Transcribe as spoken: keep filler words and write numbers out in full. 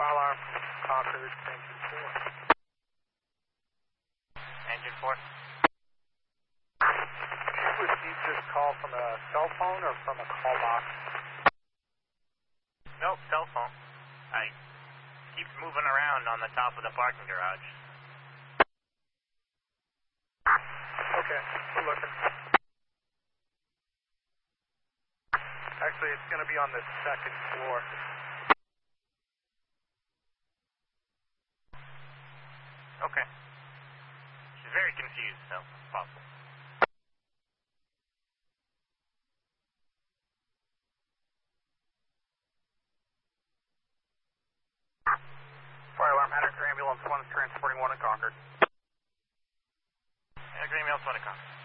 Fire alarm, Concord, engine four. Engine four. Did you receive this call from a cell phone or from a call box? Nope, cell phone. I keeps moving around on the top of the parking garage. Okay, we're looking. Actually, it's going to be on the second floor. Okay. She's very confused, so it's possible. Fire alarm, Henniker ambulance one is transporting one in Concord. Henniker ambulance one in Concord.